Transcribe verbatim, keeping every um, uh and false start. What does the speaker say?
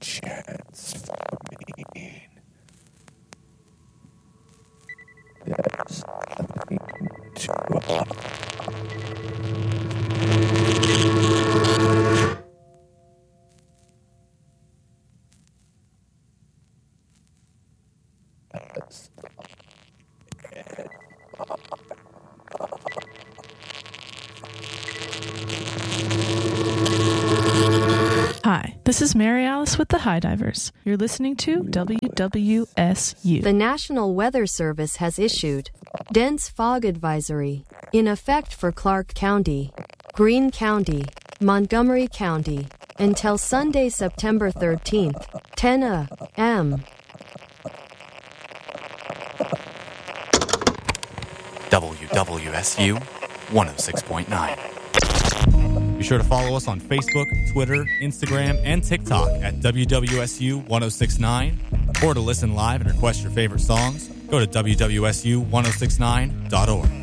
chance for me. There's nothing to offer. Hi, this is Mary Alice with the High Divers. You're listening to W W S U. The National Weather Service has issued dense fog advisory in effect for Clark County, Greene County, Montgomery County until Sunday, September thirteenth, ten a m W W S U one oh six point nine. Be sure to follow us on Facebook, Twitter, Instagram, and TikTok at W W S U one oh six point nine. Or to listen live and request your favorite songs, go to W W S U ten sixty-nine dot org.